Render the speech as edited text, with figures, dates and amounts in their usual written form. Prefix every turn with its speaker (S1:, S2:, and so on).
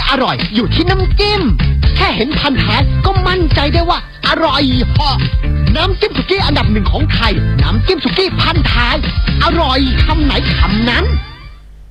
S1: อร่อยอยู่ที่น้ำจิ้มแค่เห็นพันธุ์แท้ก็มั่นใจได้ว่าอร่อยเหาะน้ำจิ้มสุกี้อันดับ 1ของไทยน้ำจิ้มสุกี้พันธุ์แท้อร่อยคำไหนคำนั้น